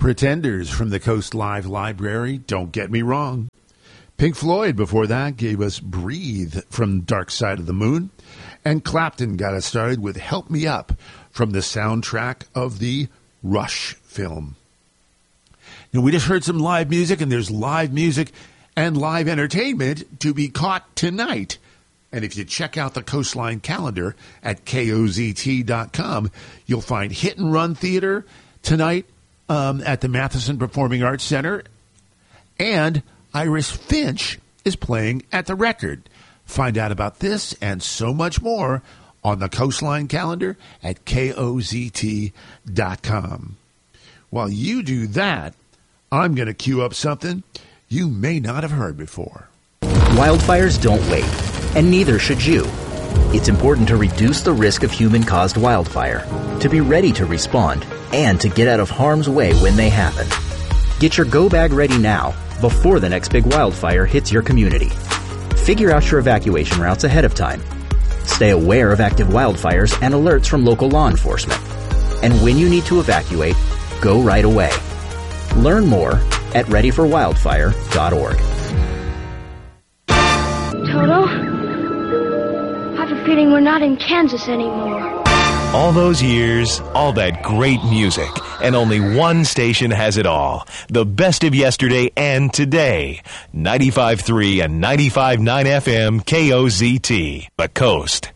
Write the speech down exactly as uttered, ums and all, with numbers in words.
Pretenders from the Coast Live Library, Don't Get Me Wrong. Pink Floyd before that gave us Breathe from Dark Side of the Moon. And Clapton got us started with Help Me Up from the soundtrack of the Rush film. Now, we just heard some live music, and there's live music and live entertainment to be caught tonight. And if you check out the Coastline calendar at K O Z T dot com, you'll find Hit and Run Theater tonight um, at the Matheson Performing Arts Center. And Iris Finch is playing at the Record. Find out about this and so much more on the Coastline calendar at K O Z T dot com. While you do that, I'm going to cue up something you may not have heard before. Wildfires don't wait, and neither should you. It's important to reduce the risk of human-caused wildfire, to be ready to respond, and to get out of harm's way when they happen. Get your go bag ready now, before the next big wildfire hits your community. Figure out your evacuation routes ahead of time. Stay aware of active wildfires and alerts from local law enforcement. And when you need to evacuate, go right away. Learn more at ready for wildfire dot org. Toto, I have a feeling we're not in Kansas anymore. All those years, all that great music, and only one station has it all. The best of yesterday and today. ninety-five point three and ninety-five point nine F M K O Z T, The Coast.